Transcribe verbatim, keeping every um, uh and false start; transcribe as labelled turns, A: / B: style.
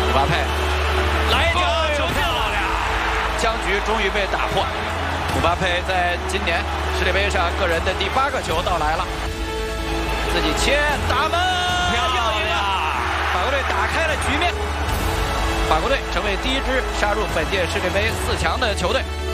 A: 姆巴佩来一脚球漂亮，僵局终于被打破。姆巴佩在今年世界杯上个人的第八个球到来了，自己切打门，要赢了！法国队打开了局面，法国队成为第一支杀入本届世界杯四强的球队。